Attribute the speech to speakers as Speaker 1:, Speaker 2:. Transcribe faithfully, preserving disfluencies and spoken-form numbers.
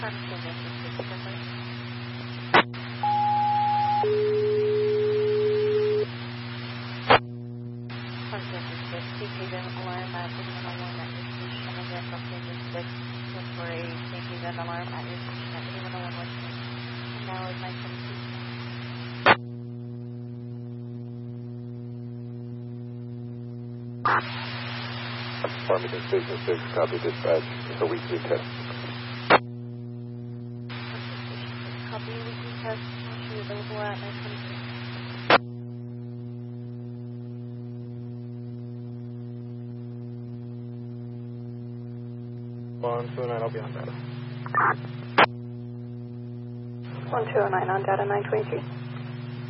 Speaker 1: Farmington Station six, copy dispatch. It's a weekly test.
Speaker 2: Copy weekly test. Actually available at nine twenty-six.
Speaker 1: one two nine, I'll be on data.
Speaker 3: one two oh nine on data nine twenty-two.